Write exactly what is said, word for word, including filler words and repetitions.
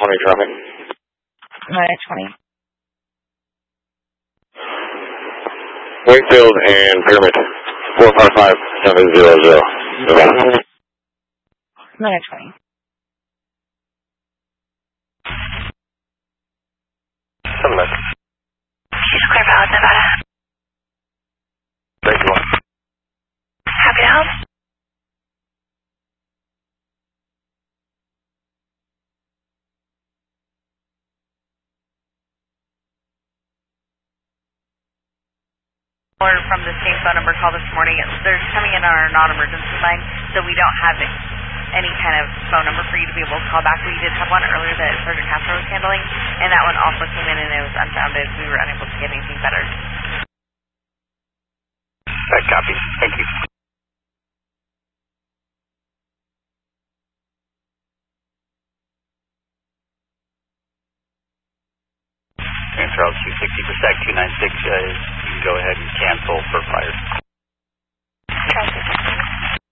twenty traffic. nine twenty. Wakefield and Pyramid. four five five seven zero zero. nine twenty. seven nine. She's clear valid, Nevada. Thank you. Happy to help. Or from the same phone number call this morning. They're coming in our non-emergency line, so we don't have any kind of phone number for you to be able to call back. We did have one earlier that Sergeant Castro was handling, and that one also came in and it was unfounded. We were unable to get anything better. That copy. Thank you. Charles two sixty for S A C two nine six, uh, you can go ahead and cancel for